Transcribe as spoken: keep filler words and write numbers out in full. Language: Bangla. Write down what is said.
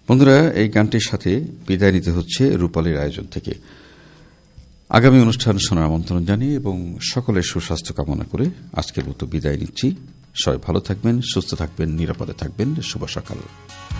বন্ধুরা, এই গানটির সাথে বিদায় নিতে হচ্ছে রূপালীর আয়োজন থেকে। আগামী অনুষ্ঠান শোনার আমন্ত্রণ জানিয়ে এবং সকলের সুস্বাস্থ্য কামনা করে আজকের মতো বিদায় নিচ্ছি। সবাই ভালো থাকবেন, সুস্থ থাকবেন, নিরাপদে থাকবেন। শুভ সকাল।